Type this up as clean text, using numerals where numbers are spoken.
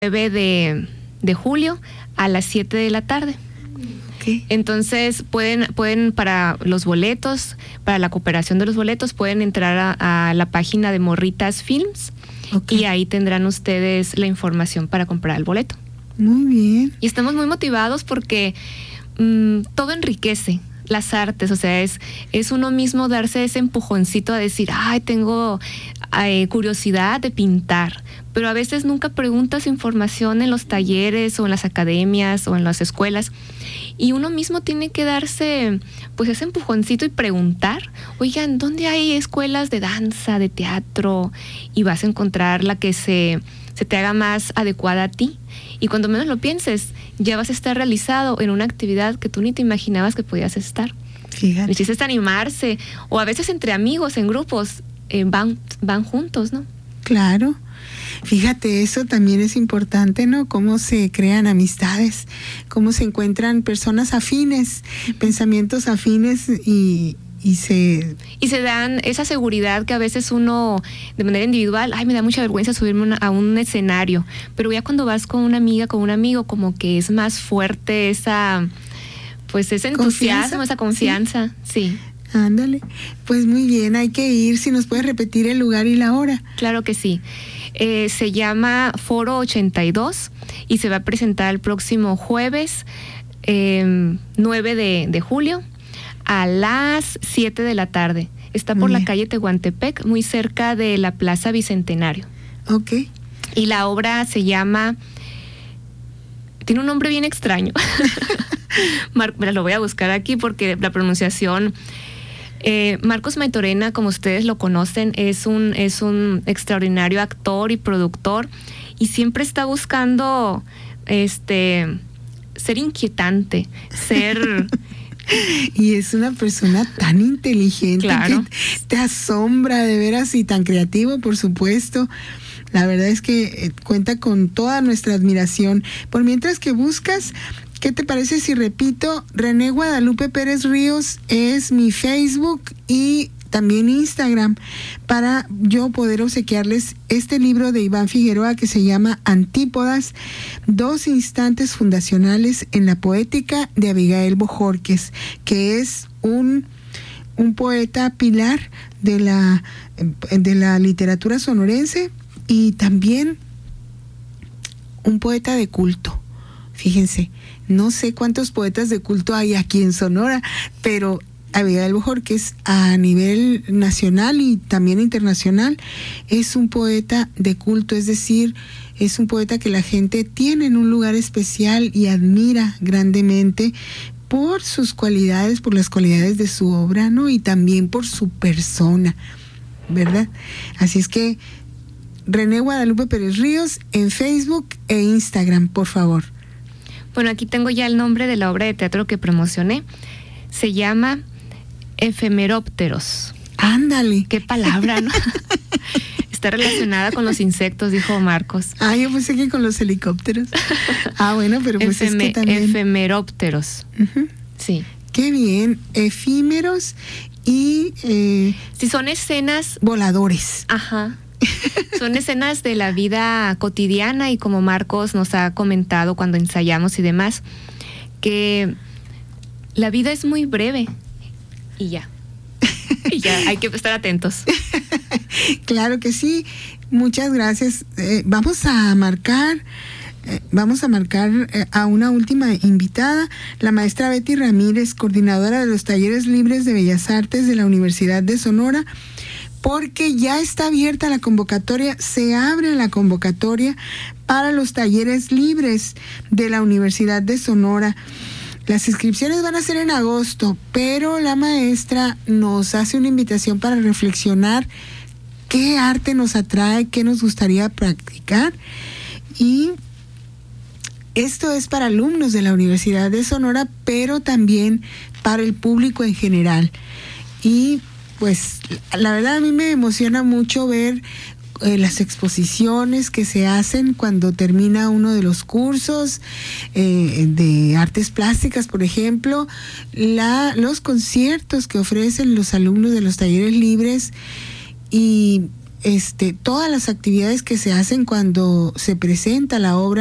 9 de julio a las 7 de la tarde. Okay. Entonces pueden para los boletos, para la cooperación de los boletos, pueden entrar a la página de Morritas Films. Okay. Y ahí tendrán ustedes la información para comprar el boleto. Muy bien. Y estamos muy motivados porque todo enriquece las artes, o sea, es uno mismo darse ese empujoncito a decir, tengo curiosidad de pintar, pero a veces nunca preguntas información en los talleres o en las academias o en las escuelas, y uno mismo tiene que darse pues ese empujoncito y preguntar, oigan, ¿dónde hay escuelas de danza, de teatro? Y vas a encontrar la que se te haga más adecuada a ti. Y cuando menos lo pienses, ya vas a estar realizado en una actividad que tú ni te imaginabas que podías estar. Fíjate. El chiste es animarse, o a veces entre amigos, en grupos, van juntos, ¿no? Claro. Fíjate, eso también es importante, ¿no? Cómo se crean amistades, cómo se encuentran personas afines, pensamientos afines y se dan esa seguridad que a veces uno, de manera individual, me da mucha vergüenza subirme a un escenario, pero ya cuando vas con una amiga, con un amigo, como que es más fuerte ese entusiasmo, esa confianza, sí. Ándale, pues muy bien, hay que ir. Si nos puedes repetir el lugar y la hora. Claro que sí. Se llama Foro 82 y se va a presentar el próximo jueves 9 de julio a las 7 de la tarde. Está por la calle Tehuantepec, muy cerca de la Plaza Bicentenario. Ok. Y la obra se llama... Tiene un nombre bien extraño. Lo voy a buscar aquí porque la pronunciación... Marcos Maitorena, como ustedes lo conocen, es un extraordinario actor y productor, y siempre está buscando ser inquietante, ser... Y es una persona tan inteligente, claro, que te asombra de veras, y tan creativo, por supuesto. La verdad es que cuenta con toda nuestra admiración. Por mientras que buscas, ¿qué te parece si repito? René Guadalupe Pérez Ríos es mi Facebook y también Instagram, para yo poder obsequiarles este libro de Iván Figueroa que se llama Antípodas, 2 instantes fundacionales en la poética de Abigail Bojorquez, que es un poeta pilar de la literatura sonorense y también un poeta de culto. Fíjense, no sé cuántos poetas de culto hay aquí en Sonora, pero Abigail Bojorquez a nivel nacional y también internacional es un poeta de culto, es decir, es un poeta que la gente tiene en un lugar especial y admira grandemente por sus cualidades, por las cualidades de su obra, ¿no? Y también por su persona, ¿verdad? Así es que René Guadalupe Pérez Ríos en Facebook e Instagram, por favor. Bueno, aquí tengo ya el nombre de la obra de teatro que promocioné. Se llama Efemerópteros. Ándale. Qué palabra, ¿no? Está relacionada con los insectos, dijo Marcos. Yo pensé que con los helicópteros. Bueno, pero pues es que también... Efemerópteros. Uh-huh. Sí. Qué bien. Efímeros y... sí, son escenas... voladores. Ajá. Son escenas de la vida cotidiana, y como Marcos nos ha comentado cuando ensayamos y demás, que la vida es muy breve y ya hay que estar atentos. Claro que sí. Muchas gracias. Vamos a marcar a una última invitada, la maestra Betty Ramírez, coordinadora de los Talleres Libres de Bellas Artes de la Universidad de Sonora, porque ya está abierta la convocatoria, se abre la convocatoria para los talleres libres de la Universidad de Sonora. Las inscripciones van a ser en agosto, pero la maestra nos hace una invitación para reflexionar qué arte nos atrae, qué nos gustaría practicar. Y esto es para alumnos de la Universidad de Sonora, pero también para el público en general. Y pues la verdad a mí me emociona mucho ver las exposiciones que se hacen cuando termina uno de los cursos de artes plásticas, por ejemplo, los conciertos que ofrecen los alumnos de los talleres libres, y todas las actividades que se hacen cuando se presenta la obra